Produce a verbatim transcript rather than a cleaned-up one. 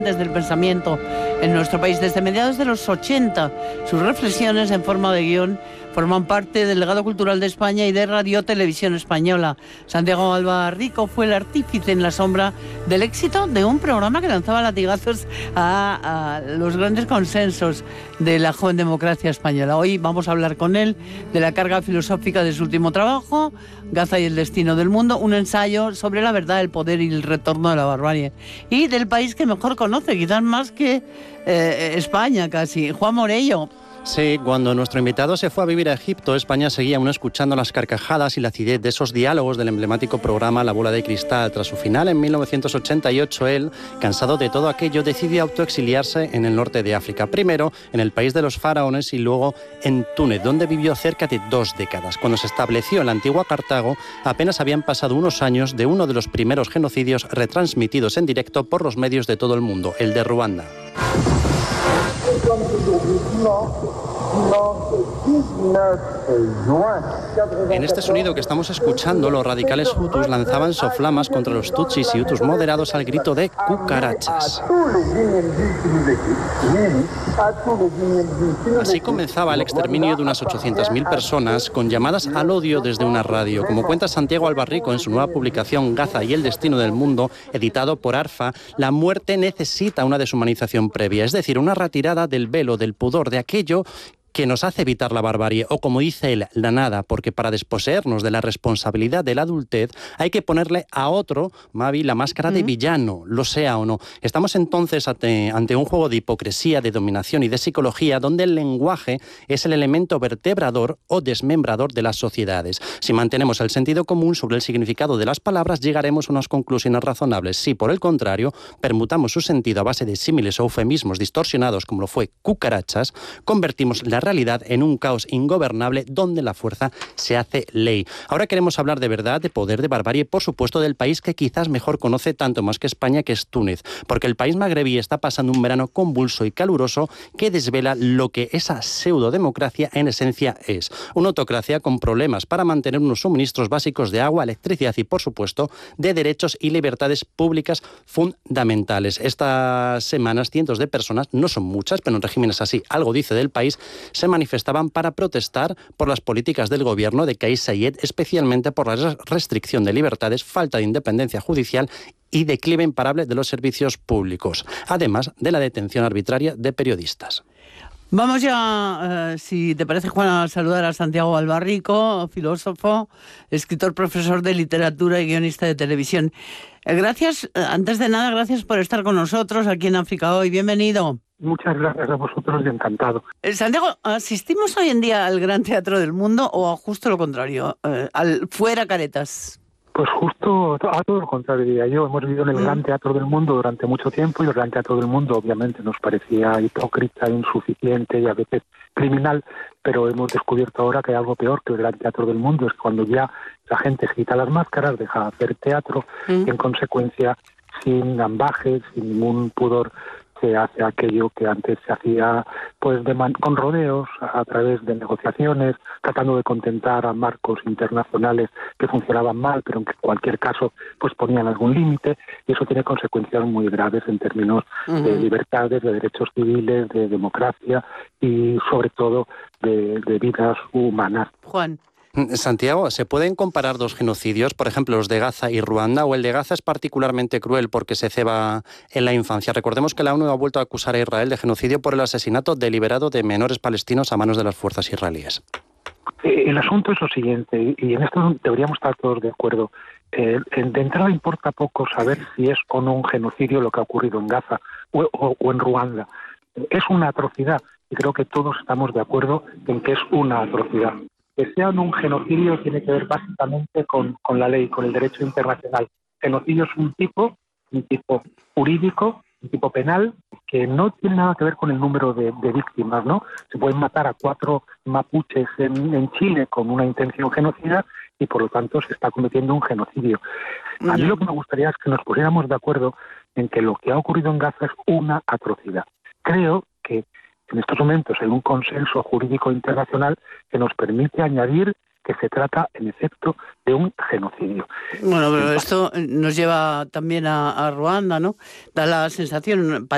Desde el pensamiento en nuestro país, desde mediados de los ochenta, sus reflexiones en forma de guión forman parte del legado cultural de España y de Radio Televisión Española. Santiago Albarrico fue el artífice en la sombra del éxito de un programa que lanzaba latigazos a, a los grandes consensos de la joven democracia española. Hoy vamos a hablar con él de la carga filosófica de su último trabajo, Gaza y el destino del mundo, un ensayo sobre la verdad, el poder y el retorno de la barbarie, y del país que mejor conoce, quizás más que eh, España casi, Juan Morello. Sí, cuando nuestro invitado se fue a vivir a Egipto, España seguía aún escuchando las carcajadas y la acidez de esos diálogos del emblemático programa La Bola de Cristal. Tras su final en mil novecientos ochenta y ocho, él, cansado de todo aquello, decidió autoexiliarse en el norte de África. Primero en el país de los faraones y luego en Túnez, donde vivió cerca de dos décadas. Cuando se estableció en la antigua Cartago, apenas habían pasado unos años de uno de los primeros genocidios retransmitidos en directo por los medios de todo el mundo, el de Ruanda. En este sonido que estamos escuchando, los radicales hutus lanzaban soflamas contra los tutsis y hutus moderados al grito de cucarachas. Así comenzaba el exterminio de unas ochocientas mil personas con llamadas al odio desde una radio. Como cuenta Santiago Albarrico en su nueva publicación Gaza y el destino del mundo, editado por ARFA, la muerte necesita una deshumanización previa, es decir, una retirada del velo, del pudor, de aquello que nos hace evitar la barbarie, o como dice él, la nada, porque para desposeernos de la responsabilidad de la adultez hay que ponerle a otro, Mavi, la máscara de villano, lo sea o no. Estamos entonces ante, ante un juego de hipocresía, de dominación y de psicología, donde el lenguaje es el elemento vertebrador o desmembrador de las sociedades. Si mantenemos el sentido común sobre el significado de las palabras, llegaremos a unas conclusiones razonables. Si, por el contrario, permutamos su sentido a base de símiles o eufemismos distorsionados, como lo fue cucarachas, convertimos la realidad en un caos ingobernable donde la fuerza se hace ley. Ahora queremos hablar de verdad, de poder, de barbarie, por supuesto del país que quizás mejor conoce tanto más que España, que es Túnez, porque el país magrebí está pasando un verano convulso y caluroso que desvela lo que esa pseudodemocracia en esencia es. Una autocracia con problemas para mantener unos suministros básicos de agua, electricidad y, por supuesto, de derechos y libertades públicas fundamentales. Estas semanas cientos de personas, no son muchas, pero en regímenes así algo dice del país, se manifestaban para protestar por las políticas del gobierno de Kais Saied, especialmente por la restricción de libertades, falta de independencia judicial y declive imparable de los servicios públicos, además de la detención arbitraria de periodistas. Vamos ya, eh, si te parece, Juan, a saludar a Santiago Albarrico, filósofo, escritor, profesor de literatura y guionista de televisión. Eh, gracias, eh, antes de nada, gracias por estar con nosotros aquí en África Hoy. Bienvenido. Muchas gracias a vosotros y encantado. Eh, Santiago, ¿asistimos hoy en día al gran teatro del mundo o justo lo contrario, eh, al fuera caretas? Pues justo a todo lo contrario, diría yo. Hemos vivido en el gran teatro del mundo durante mucho tiempo y el gran teatro del mundo obviamente nos parecía hipócrita, insuficiente y a veces criminal, pero hemos descubierto ahora que hay algo peor que el gran teatro del mundo, es cuando ya la gente se quita las máscaras, deja de hacer teatro mm. y en consecuencia, sin gambajes, sin ningún pudor, se hace aquello que antes se hacía pues de man- con rodeos, a través de negociaciones, tratando de contentar a marcos internacionales que funcionaban mal, pero en cualquier caso pues ponían algún límite, y eso tiene consecuencias muy graves en términos uh-huh. de libertades, de derechos civiles, de democracia y sobre todo de, de vidas humanas. Juan. Santiago, ¿se pueden comparar dos genocidios, por ejemplo los de Gaza y Ruanda, o el de Gaza es particularmente cruel porque se ceba en la infancia? Recordemos que la ONU ha vuelto a acusar a Israel de genocidio por el asesinato deliberado de menores palestinos a manos de las fuerzas israelíes. El asunto es lo siguiente, y en esto deberíamos estar todos de acuerdo. Eh, de entrada importa poco saber si es o no un genocidio lo que ha ocurrido en Gaza o, o, o en Ruanda. Es una atrocidad, y creo que todos estamos de acuerdo en que es una atrocidad. Que sea un genocidio tiene que ver básicamente con, con la ley, con el derecho internacional. Genocidio es un tipo, un tipo jurídico, un tipo penal, que no tiene nada que ver con el número de, de víctimas, ¿no? Se pueden matar a cuatro mapuches en, en Chile con una intención genocida y por lo tanto se está cometiendo un genocidio. A mí lo que me gustaría es que nos pusiéramos de acuerdo en que lo que ha ocurrido en Gaza es una atrocidad. Creo que en estos momentos hay un consenso jurídico internacional que nos permite añadir que se trata, en efecto, de un genocidio. Bueno, pero esto nos lleva también a, a Ruanda, ¿no? Da la sensación,